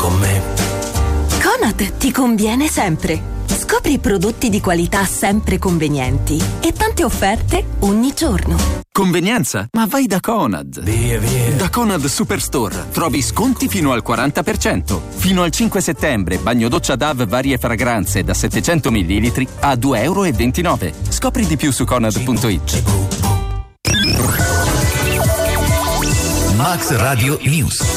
con me. Conad ti conviene sempre. Scopri prodotti di qualità sempre convenienti e tante offerte ogni giorno. Convenienza? Ma vai da Conad. Via. Da Conad Superstore trovi sconti fino al 40%. Fino al 5 settembre bagno doccia DAV varie fragranze da 700 ml a €2,29. Scopri di più su conad.it. Max Radio News.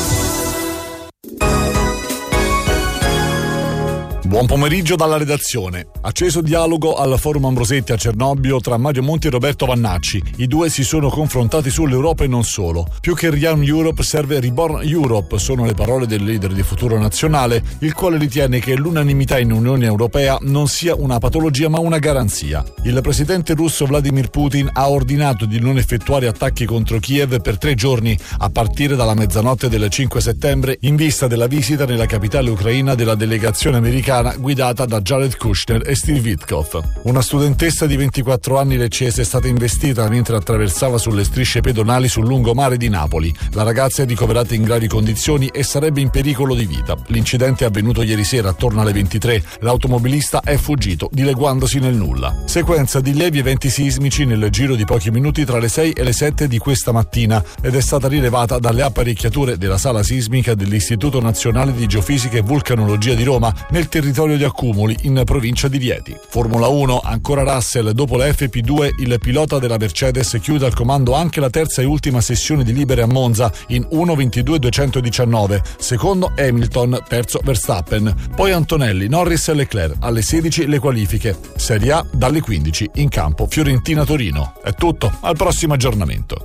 Buon pomeriggio dalla redazione. Acceso dialogo al Forum Ambrosetti a Cernobbio tra Mario Monti e Roberto Vannacci. I due si sono confrontati sull'Europa e non solo. Più che Rearm Europe serve Reborn Europe, sono le parole del leader di Futuro Nazionale, il quale ritiene che l'unanimità in Unione Europea non sia una patologia ma una garanzia. Il presidente russo Vladimir Putin ha ordinato di non effettuare attacchi contro Kiev per 3 giorni, a partire dalla mezzanotte del 5 settembre, in vista della visita nella capitale ucraina della delegazione americana guidata da Jared Kushner e Steve Witkoff. Una studentessa di 24 anni leccese è stata investita mentre attraversava sulle strisce pedonali sul lungomare di Napoli. La ragazza è ricoverata in gravi condizioni e sarebbe in pericolo di vita. L'incidente è avvenuto ieri sera attorno alle 23. L'automobilista è fuggito, dileguandosi nel nulla. Sequenza di lievi eventi sismici nel giro di pochi minuti tra le 6 e le 7 di questa mattina ed è stata rilevata dalle apparecchiature della sala sismica dell'Istituto Nazionale di Geofisica e Vulcanologia di Roma nel territorio di Accumuli in provincia di Rieti. Formula 1, ancora Russell, dopo la FP2 il pilota della Mercedes chiude al comando anche la terza e ultima sessione di libere a Monza in 1:22.219, secondo Hamilton, terzo Verstappen, poi Antonelli, Norris e Leclerc, alle 16 le qualifiche, Serie A dalle 15 in campo Fiorentina-Torino. È tutto, al prossimo aggiornamento.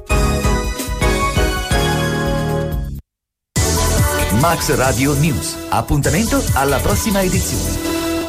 Max Radio News. Appuntamento alla prossima edizione.